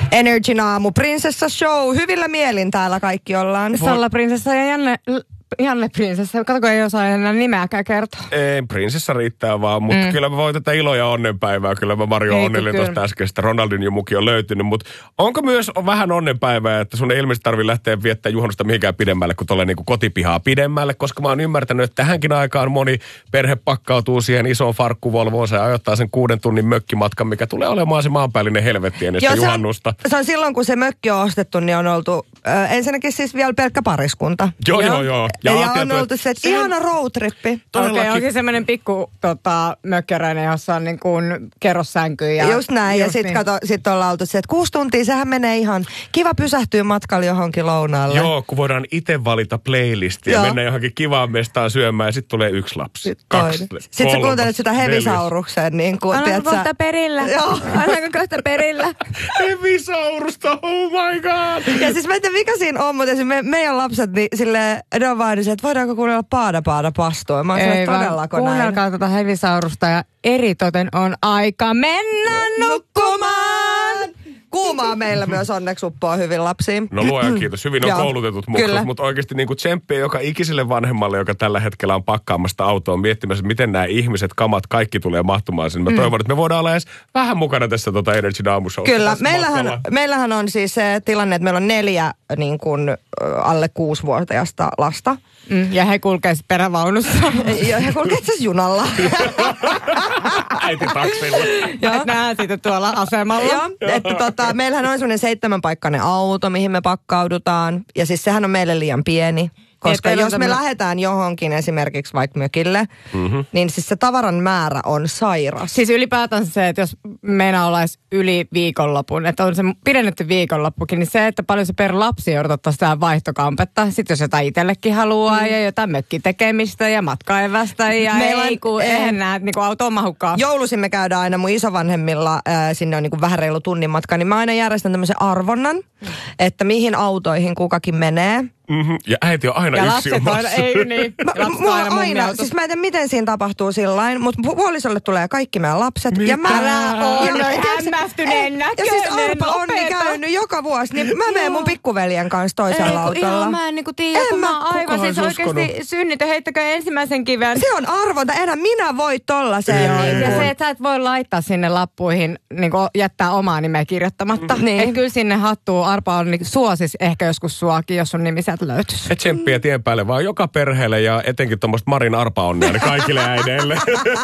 Energin aamu, Prinsessa Show. Hyvillä mielin täällä kaikki ollaan. Salla Prinsessa ja Janne Prinsessa. Katsoko, ei osaa enää nimeäkään kertoa. Ei, Prinsessa riittää vaan, mutta kyllä mä voin tätä ilo- ja onnenpäivää. Kyllä mä Mario onnellinen tuosta äskeistä. Ronaldinho-muki on löytynyt, mutta onko myös vähän onnenpäivää, että sun ei ilmeisesti tarvitse lähteä viettää juhannusta mihinkään pidemmälle kuin tuolle niinku kotipihaa pidemmälle, koska mä oon ymmärtänyt, että tähänkin aikaan moni perhe pakkautuu siihen isoon farkkuvolvoonsa ja ajoittaa sen 6 tunnin mökkimatkan, mikä tulee olemaan se maanpäällinen helvetti ennen sitä juhannusta. Se on silloin, kun se mökki on ostettu, niin on oltu ensinnäkin siis vielä pelkkä pariskunta. Joo. Ja on oltu se, että ihana roadtrippi. Okei, onkin semmoinen pikku mökkäräinen, jossa on niin kuin kerrossänky. Just näin, ja sitten ollaan oltu se, että 6 tuntia, sehän menee ihan kiva pysähtyä matkalla johonkin lounaalle. Joo, kun voidaan itse valita playlistia, mennä johonkin kivaan mestaan syömään, ja sitten tulee 1 lapsi, 2, 3, sitten sä kuuntelet sitä Hevisauruksen, niin kuin, Annaanko kohta perillä? Joo. Annaanko kohta perillä? Hevisaurusta, oh my god! Ja siis mä en tiedä, mikä siinä on, mutta meidän lapset, niin silleen, ne on vain, että voidaanko kuunnella paada pastoa. Mä oon sanonut, todellako näin. Kuunnelkaa tuota Hevisaurusta ja eritoten on aika mennä nukkumaan. Kuumaa meillä myös onneksi uppoo hyvin lapsiin. No luojan kiitos, hyvin on koulutetut muksut, mutta oikeasti niin kuin tsemppiä joka ikiselle vanhemmalle, joka tällä hetkellä on pakkaamasta autoa miettimässä, että miten nämä ihmiset, kamat, kaikki tulee mahtumaan sinne. Mä toivon, että me voidaan olla edes vähän mukana tässä Energy aamushowssa. Kyllä, meillähän on siis se tilanne, että meillä on 4 niin kuin, alle 6-vuotiaista lasta. Ja he kulkee perävaunussa. Joo, he kulkee itse asiassa junalla. Äiti taksilla. Et nähdään siitä tuolla asemalla. Joo, että meillähän on semmoinen 7-paikkainen auto, mihin me pakkaudutaan. Ja siis sehän on meille liian pieni. Koska jos me lähdetään johonkin esimerkiksi vaikka mökille, niin siis se tavaran määrä on sairas. Siis ylipäätään se, että jos meinaa ollaisi yli viikonlopun, että on se pidennetty viikonloppukin, niin se, että paljon se per lapsi joudut ottaa sitä vaihtokampetta. Sitten jos jotain itsellekin haluaa ja jotain mökkitekemistä ja matkaevästä ja eihän näe niin autoon mahukkaa. Joulusin me käydään aina mun isovanhemmilla, sinne on niin kuin vähän reilu tunnin matka, niin mä aina järjestän tämmöisen arvonnan, että mihin autoihin kukakin menee. Ja äiti on aina ja yksi lapset omassa. Ei niin. Mulla on aina, siis mä en tiedä miten siinä tapahtuu sillain, mutta puolisolle tulee kaikki meidän lapset. Mitä? Ja mä on hämmästyneen näköinen. Ja siis Arpa on niin käynyt joka vuosi, niin mä menen mun pikkuveljen kanssa toisella autolla. Ihan mä en niinku tiedä, kun mä aivan siis oikeasti synnitön, heittäkö ensimmäisen kiven. Se on arvonta, enää minä voi tollaseen. Ja se, että sä et voi laittaa sinne lappuihin, niin jättää omaa nimeä kirjoittamatta. Niin. Että kyllä sinne hattuun Arpa on niin suosis ehkä joskus suakin, jos sun nimi sieltä löytyisi. Et tsemppiä tien päälle, vaan joka perheelle ja etenkin tuommoista Marin Arpa-onnea, niin kaikille äideille.